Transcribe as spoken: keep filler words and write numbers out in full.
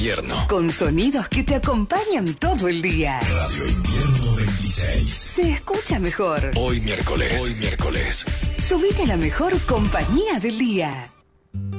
Invierno. Con sonidos que te acompañan todo el día. Radio Invierno veintiséis. Se escucha mejor. Hoy miércoles. Hoy miércoles. Subite a la mejor compañía del día.